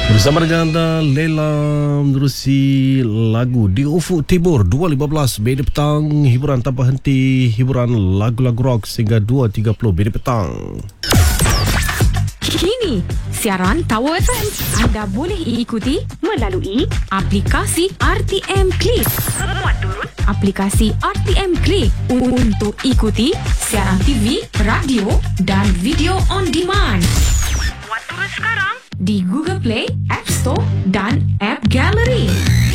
Bersama dengan Lela menerusi lagu di Ufuk Timur 2.15 BD petang, hiburan tanpa henti, hiburan lagu-lagu rock sehingga 2.30 BD petang. Kini, siaran Tower FM anda boleh ikuti melalui aplikasi RTM Click. Muat turun aplikasi RTM Click untuk ikuti siaran TV, radio dan video on demand. Muat turun sekarang di Google Play, App Store dan App Gallery.